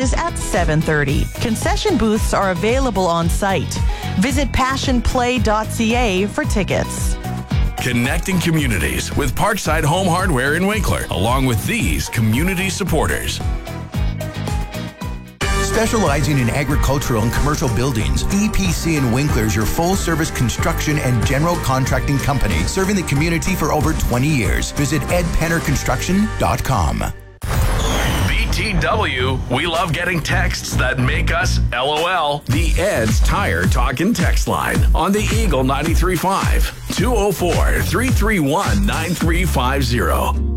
closes at 7:30. Concession booths are available on site. Visit passionplay.ca for tickets. Connecting communities with Parkside Home Hardware in Winkler, along with these community supporters. Specializing in agricultural and commercial buildings, EPC in Winkler is your full-service construction and general contracting company, serving the community for over 20 years. Visit edpennerconstruction.com. BTW, we love getting texts that make us LOL. The Ed's Tire Talk and Text line on the Eagle 93.5, 204-331-9350.